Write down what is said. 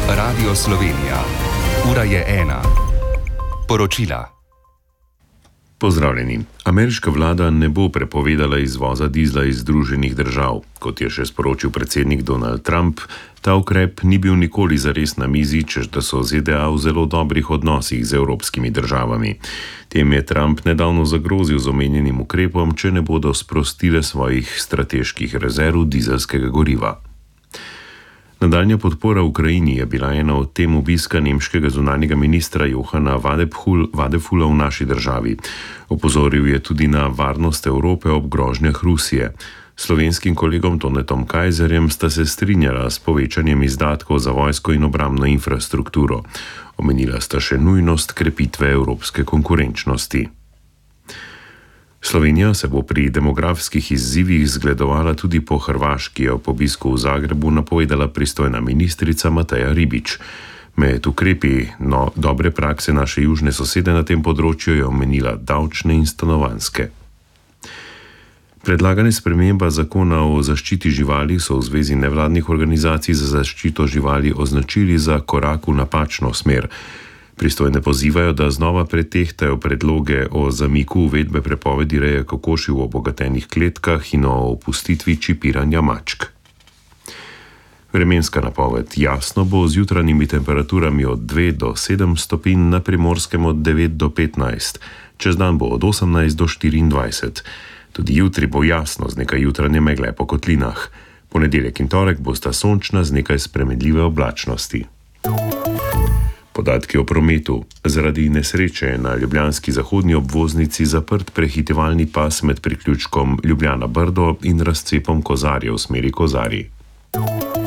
Radio Slovenija. Ura je 1. Poročila. Pozdravljeni. Ameriška vlada ne bo prepovedala izvoza dizla iz Združenih držav. Kot je še sporočil predsednik Donald Trump, ta ukrep ni bil nikoli zares na mizi, češ da so ZDA v zelo dobrih odnosih z evropskimi državami. Tem je Trump nedavno zagrozil z omenjenim ukrepom, če ne bodo sprostile svojih strateških rezerv dizelskega goriva. Nadaljnja podpora Ukrajini je bila ena od tem obiska nemškega zunanjega ministra Johana Vadefula v naši državi. Opozoril je tudi na varnost Evrope ob grožnjah Rusije. Slovenskim kolegom Tonetom Kajzerjem sta se strinjala s povečanjem izdatkov za vojsko in obrambno infrastrukturo. Omenila sta še nujnost krepitve evropske konkurenčnosti. Slovenija se bo pri demografskih izzivih zgledovala tudi po Hrvaški, je ob obisku v Zagrebu napovedala pristojna ministrica Mateja Ribič. Med ukrepi dobre prakse naše južne sosede na tem področju je omenila davčne in stanovanjske. Predlagane sprememba zakona o zaščiti živali so v zvezi nevladnih organizacij za zaščito živali označili za korak v napačno smer. Pristojne pozivajo, da znova pretehtajo predloge o zamiku uvedbe prepovedi reje kokoši v obogatenih kletkah in o opustitvi čipiranja mačk. Vremenska napoved. Jasno bo z jutranjimi temperaturami od 2 do 7 stopinj, na Primorskem od 9 do 15, čez dan bo od 18 do 24. Tudi jutri bo jasno z nekaj jutranje megle po kotlinah. Ponedeljek in torek bosta sončna z nekaj spremenljive oblačnosti. Podatki o prometu. Zaradi nesreče je na ljubljanski zahodni obvoznici zaprt prehitevalni pas med priključkom Ljubljana-Brdo in razcepom Kozarje v smeri Kozarij.